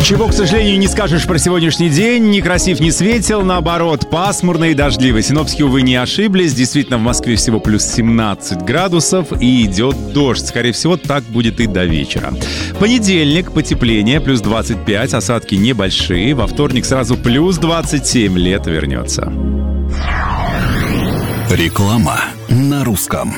Ничего, к сожалению, не скажешь про сегодняшний день. Ни красив, ни светел. Наоборот, пасмурно и дождливо. Синоптики, увы, не ошиблись. Действительно, в Москве всего плюс 17 градусов и идет дождь. Скорее всего, так будет и до вечера. Понедельник, потепление, плюс 25. Осадки небольшие. Во вторник сразу плюс 27. Лето вернется. Реклама на русском.